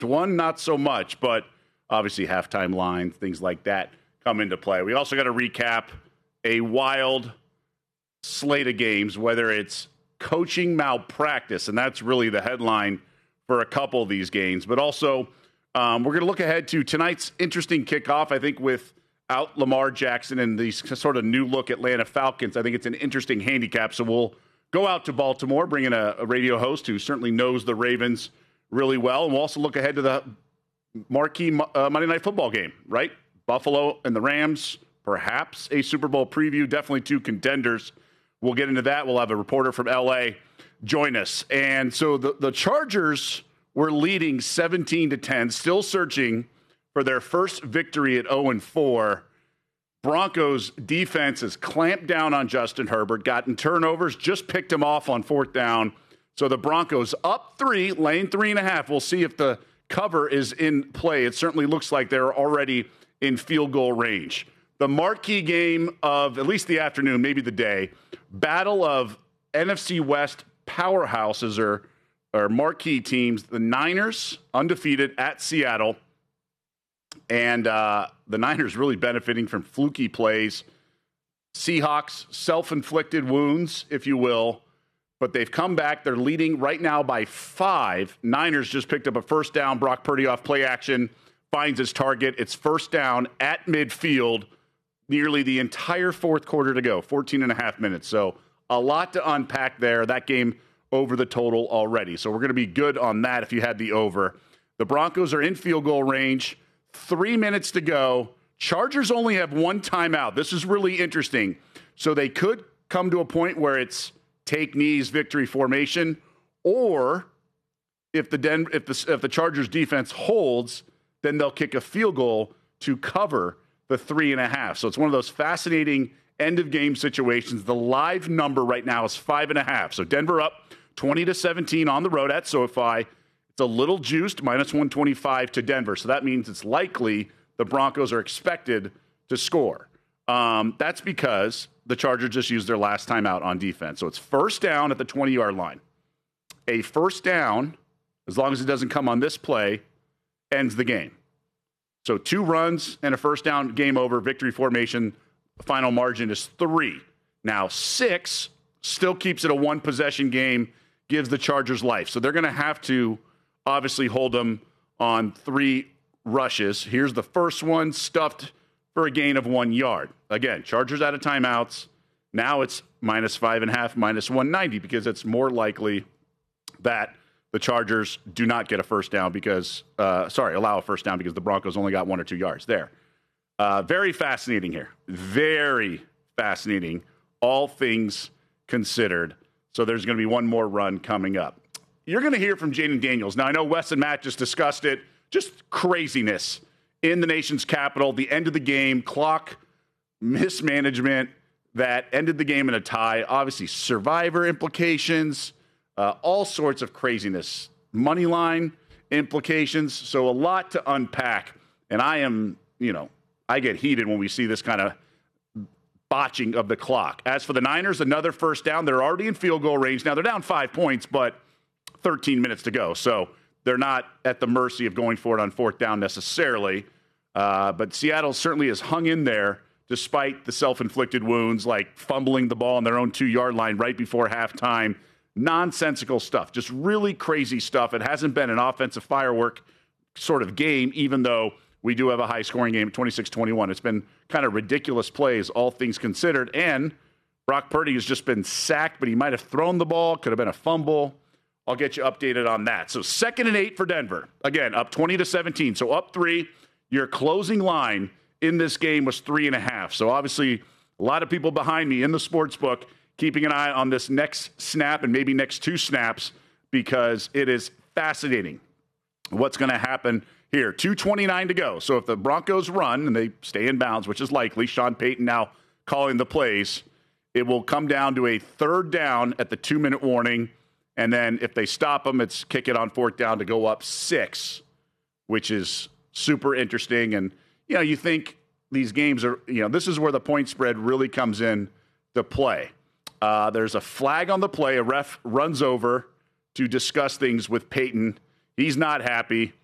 One, not so much, but obviously halftime lines, things like that come into play. We also got to recap a wild slate of games, whether it's coaching malpractice, and that's really the headline for a couple of these games, but also we're going to look ahead to tonight's interesting kickoff, I think, without Lamar Jackson and these sort of new look Atlanta Falcons. I think it's an interesting handicap, so we'll go out to Baltimore, bring in a radio host who certainly knows the Ravens really well, and we'll also look ahead to the marquee Monday Night Football game, right? Buffalo and the Rams, perhaps a Super Bowl preview, definitely two contenders. We'll get into that. We'll have a reporter from L.A. join us. And so the Chargers were leading 17-10, still searching for their first victory at 0-4. Broncos defense has clamped down on Justin Herbert, gotten turnovers, just picked him off on fourth down. So the Broncos up 3, laying 3.5. We'll see if the cover is in play. It certainly looks like they're already in field goal range. The marquee game of at least the afternoon, maybe the day, battle of NFC West powerhouses or marquee teams. The Niners, undefeated at Seattle. And the Niners really benefiting from fluky plays. Seahawks, self-inflicted wounds, if you will. But they've come back. They're leading right now by 5. Niners just picked up a first down. Brock Purdy off play action finds his target. It's first down at midfield. Nearly the entire fourth quarter to go, 14 and a half minutes. So a lot to unpack there. That game over the total already. So we're going to be good on that if you had the over. The Broncos are in field goal range. 3 minutes to go. Chargers only have one timeout. This is really interesting. So they could come to a point where it's take knees, victory formation, or if the Chargers defense holds, then they'll kick a field goal to cover the 3.5. So it's one of those fascinating end-of-game situations. The live number right now is 5.5. So Denver up 20-17 on the road at SoFi. It's a little juiced, minus 125 to Denver. So that means it's likely the Broncos are expected to score. That's because the Chargers just used their last timeout on defense. So it's first down at the 20-yard line. A first down, as long as it doesn't come on this play, ends the game. So 2 runs and a first down, game over, victory formation. The final margin is 3. Now 6 still keeps it a one-possession game, gives the Chargers life. So they're going to have to obviously hold them on 3 rushes. Here's the first one, stuffed for a gain of 1 yard. Again, Chargers out of timeouts. Now it's minus 5.5, minus 190, because it's more likely that the Chargers do not get a first down because, allow a first down because the Broncos only got 1 or 2 yards there. Very fascinating here. Very fascinating, all things considered. So there's going to be one more run coming up. You're going to hear from Jayden Daniels. Now, I know Wes and Matt just discussed it. Just craziness in the nation's capital. The end of the game, clock mismanagement that ended the game in a tie. Obviously, survivor implications, all sorts of craziness. Money line implications. So a lot to unpack. And I am, I get heated when we see this kind of botching of the clock. As for the Niners, another first down. They're already in field goal range. Now, they're down 5 points, but 13 minutes to go. So they're not at the mercy of going for it on fourth down necessarily. But Seattle certainly has hung in there despite the self-inflicted wounds, like fumbling the ball on their own 2-yard line right before halftime. Nonsensical stuff, just really crazy stuff. It hasn't been an offensive firework sort of game, even though we do have a high-scoring game at 26-21. It's been kind of ridiculous plays, all things considered. And Brock Purdy has just been sacked, but he might have thrown the ball, could have been a fumble. I'll get you updated on that. So 2nd and 8 for Denver. Again, up 20-17. So up 3. Your closing line in this game was 3.5. So obviously a lot of people behind me in the sports book keeping an eye on this next snap and maybe next 2 snaps because it is fascinating what's going to happen here. 2:29 to go. So if the Broncos run and they stay in bounds, which is likely, Sean Payton now calling the plays, it will come down to a 3rd down at the 2-minute warning. And then if they stop them, it's kick it on 4th down to go up 6, which is super interesting. And, you think these games are, this is where the point spread really comes in to play. There's a flag on the play. A ref runs over to discuss things with Peyton. He's not happy.